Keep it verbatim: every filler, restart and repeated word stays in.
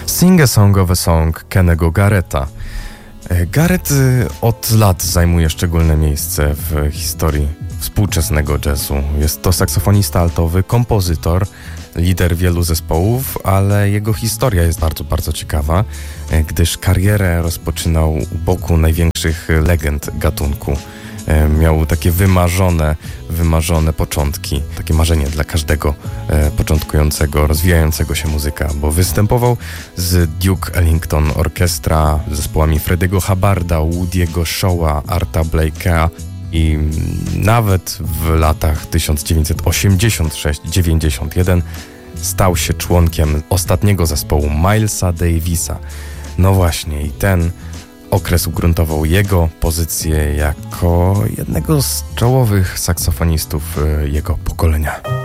Sing a Song of a Song Kennego Garretta. Garrett od lat zajmuje szczególne miejsce w historii współczesnego jazzu. Jest to saksofonista altowy, kompozytor, lider wielu zespołów, ale jego historia jest bardzo, bardzo ciekawa, gdyż karierę rozpoczynał u boku największych legend gatunku. Miał takie wymarzone, wymarzone początki, takie marzenie dla każdego e, początkującego, rozwijającego się muzyka, bo występował z Duke Ellington Orchestra, z zespołami Freddiego Hubbarda, Woody'ego Shawa, Arta Blakea i nawet w latach tysiąc dziewięćset osiemdziesiąt sześć dziewięćdziesiąt jeden stał się członkiem ostatniego zespołu Milesa Davisa. No właśnie, i ten okres ugruntował jego pozycję jako jednego z czołowych saksofonistów jego pokolenia.